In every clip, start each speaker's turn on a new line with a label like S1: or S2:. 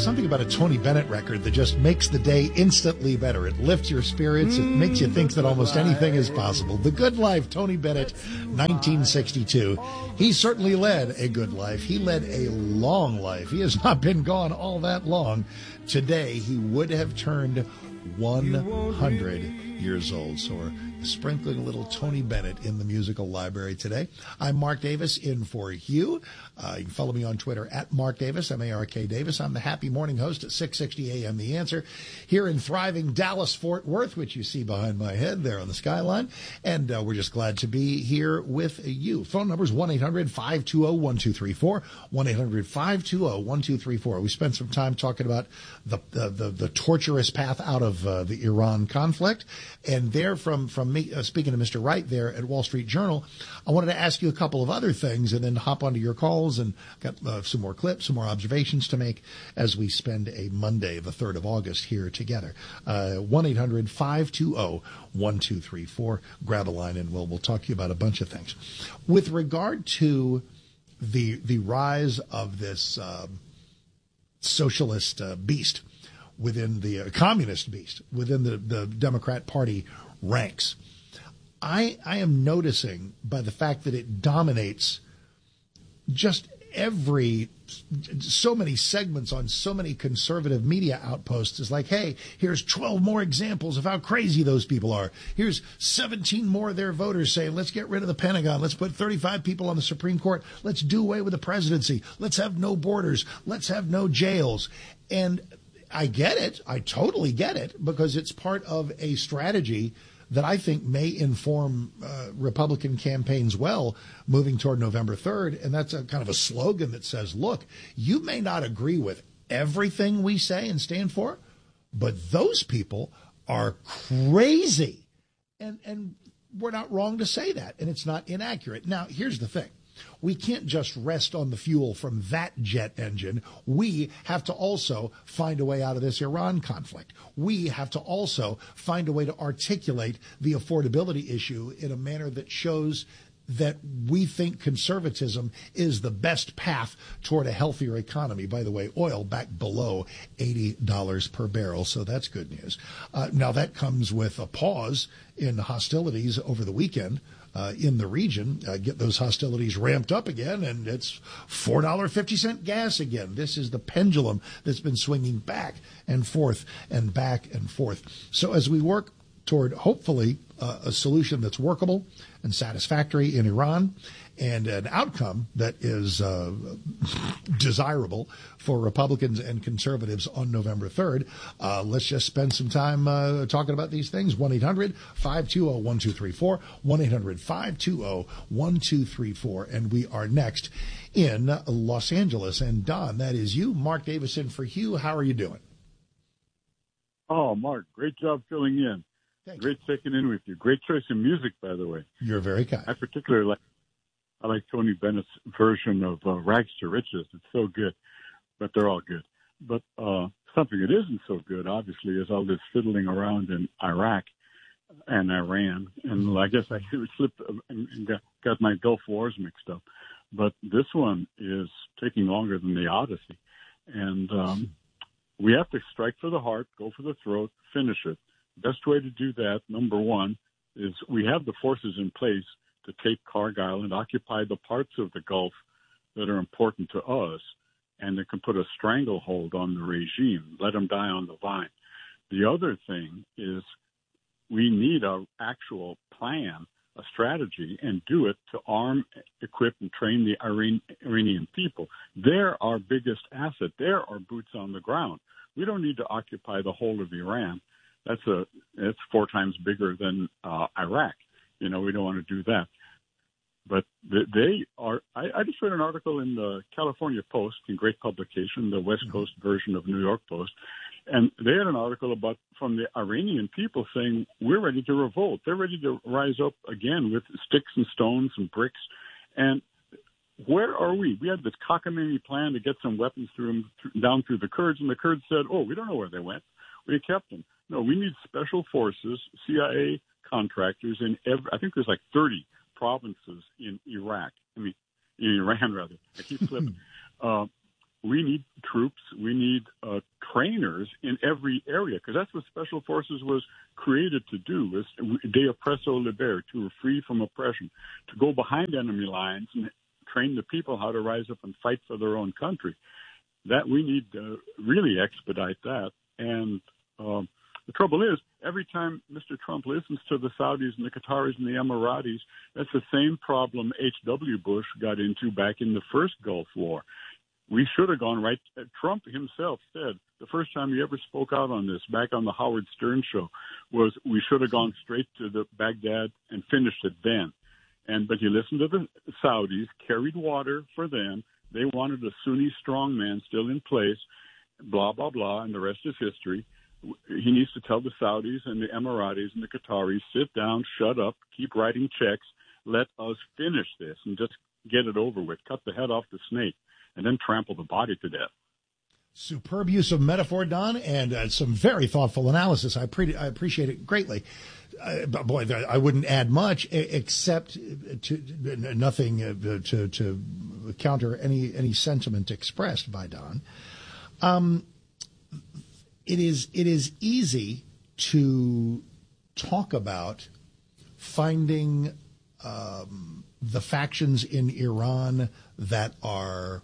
S1: something about a Tony Bennett record that just makes the day instantly better. It lifts your spirits. It makes you think that almost anything is possible. The Good Life, Tony Bennett, 1962. He certainly led a good life. He led a long life. He has not been gone all that long. Today, he would have turned 100 years old. So we're sprinkling a little Tony Bennett in the musical library today. I'm Mark Davis, in for Hugh. You can follow me on Twitter at Mark Davis, M-A-R-K Davis. I'm the Happy Morning host at 660 a.m. The Answer, here in thriving Dallas-Fort Worth, which you see behind my head there on the skyline. And we're just glad to be here with you. Phone number is 1-800-520-1234, 1-800-520-1234. We spent some time talking about the torturous path out of the Iran conflict. And there from me, speaking to Mr. Wright there at Wall Street Journal, I wanted to ask you a couple of other things and then hop onto your calls and got some more clips, some more observations to make as we spend a Monday, the 3rd of August, here together. 1-800-520-1234. Grab a line and we'll talk to you about a bunch of things. With regard to the rise of this socialist beast within the communist beast within the Democrat Party ranks, I am noticing by the fact that it dominates just so many segments on so many conservative media outposts is like, hey, here's 12 more examples of how crazy those people are. Here's 17 more of their voters saying, let's get rid of the Pentagon. Let's put 35 people on the Supreme Court. Let's do away with the presidency. Let's have no borders. Let's have no jails. And I get it. I totally get it, because it's part of a strategy that I think may inform Republican campaigns well moving toward November 3rd. And that's a kind of a slogan that says, look, you may not agree with everything we say and stand for, but those people are crazy. And we're not wrong to say that, and it's not inaccurate. Now, here's the thing. We can't just rest on the fuel from that jet engine. We have to also find a way out of this Iran conflict. We have to also find a way to articulate the affordability issue in a manner that shows that we think conservatism is the best path toward a healthier economy. By the way, oil back below $80 per barrel, so that's good news. Now, that comes with a pause in hostilities over the weekend in the region. Get those hostilities ramped up again, and it's $4.50 gas again. This is the pendulum that's been swinging back and forth and back and forth. So as we work toward, hopefully, a solution that's workable and satisfactory in Iran, and an outcome that is desirable for Republicans and conservatives on November 3rd. Let's just spend some time talking about these things. 1-800-520-1234, 1-800-520-1234. And we are next in Los Angeles. And Don, that is you. Mark Davis in for Hugh. How are you doing?
S2: Oh, Mark, great job filling in. Great checking in with you. Great choice of music, by the way.
S1: You're very kind.
S2: I particularly like Tony Bennett's version of Rags to Riches. It's so good, but they're all good. But something that isn't so good, obviously, is all this fiddling around in Iraq and Iran. And I guess I slipped and got my Gulf Wars mixed up. But this one is taking longer than the Odyssey. And we have to strike for the heart, go for the throat, finish it. Best way to do that, number one, is we have the forces in place to take Cargill and occupy the parts of the Gulf that are important to us, and that can put a stranglehold on the regime, let them die on the vine. The other thing is we need an actual plan, a strategy, and do it to arm, equip, and train the Iranian people. They're our biggest asset. They're our boots on the ground. We don't need to occupy the whole of Iran. That's 4 times bigger than Iraq. We don't want to do that. But they are. I just read an article in the California Post, in great publication, the West Coast version of New York Post, and they had an article from the Iranian people saying we're ready to revolt. They're ready to rise up again with sticks and stones and bricks. And where are we? We had this cockamamie plan to get some weapons down through the Kurds, and the Kurds said, "Oh, we don't know where they went. We kept them." No, we need special forces, CIA contractors I think there's like 30 provinces in Iran, rather. I keep slipping. We need troops. We need trainers in every area, because that's what Special Forces was created to do, is de oppresso liber, to free from oppression, to go behind enemy lines and train the people how to rise up and fight for their own country. That we need to really expedite that. And the trouble is, every time Mr. Trump listens to the Saudis and the Qataris and the Emiratis, that's the same problem H.W. Bush got into back in the first Gulf War. We should have gone right. Trump himself said the first time he ever spoke out on this, back on the Howard Stern show, was we should have gone straight to the Baghdad and finished it then. But you listen to the Saudis, carried water for them. They wanted a Sunni strongman still in place, blah, blah, blah, and the rest is history. He needs to tell the Saudis and the Emiratis and the Qataris, sit down, shut up, keep writing checks, let us finish this and just get it over with, cut the head off the snake, and then trample the body to death.
S1: Superb use of metaphor, Don, and some very thoughtful analysis. I appreciate it greatly. But boy, I wouldn't add much except to nothing to counter any sentiment expressed by Don. It is easy to talk about finding the factions in Iran that are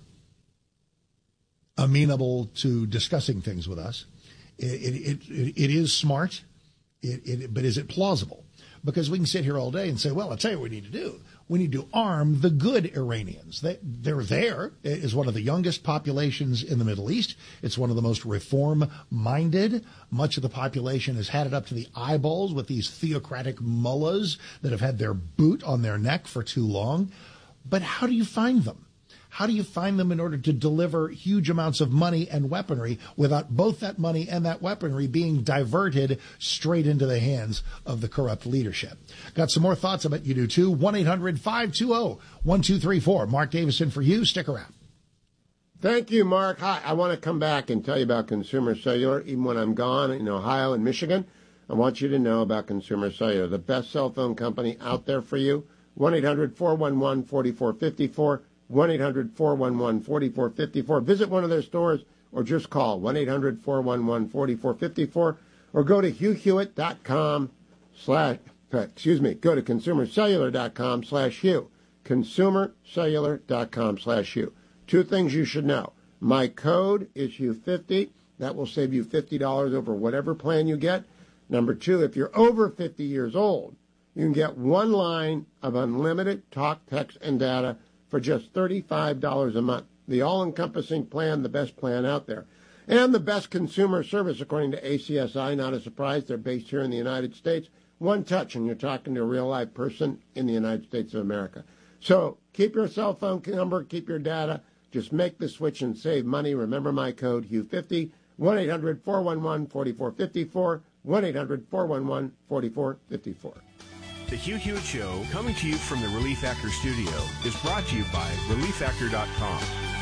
S1: amenable to discussing things with us. It is smart, but is it plausible? Because we can sit here all day and say, well, I'll tell you what we need to do. We need to arm the good Iranians. They're there. It is one of the youngest populations in the Middle East. It's one of the most reform-minded. Much of the population has had it up to the eyeballs with these theocratic mullahs that have had their boot on their neck for too long. But how do you find them? How do you find them in order to deliver huge amounts of money and weaponry without both that money and that weaponry being diverted straight into the hands of the corrupt leadership? Got some more thoughts? I bet you do too. 1-800-520-1234. Mark Davison for you. Stick around.
S3: Thank you, Mark. Hi, I want to come back and tell you about Consumer Cellular. Even when I'm gone in Ohio and Michigan, I want you to know about Consumer Cellular, the best cell phone company out there for you. 1-800-411-4454. 1-800-411-4454. Visit one of their stores or just call 1-800-411-4454 or go to HughHewitt.com go to ConsumerCellular.com/Hugh. ConsumerCellular.com/Hugh. Two things you should know. My code is Hugh50. That will save you $50 over whatever plan you get. Number two, if you're over 50 years old, you can get one line of unlimited talk, text, and data for just $35 a month. The all-encompassing plan, the best plan out there. And the best consumer service, according to ACSI. Not a surprise, they're based here in the United States. One touch, and you're talking to a real-life person in the United States of America. So keep your cell phone number, keep your data. Just make the switch and save money. Remember my code, Hugh50, 1-800-411-4454, 1-800-411-4454.
S4: The Hugh Hewitt Show, coming to you from the Relief Factor studio, is brought to you by ReliefFactor.com.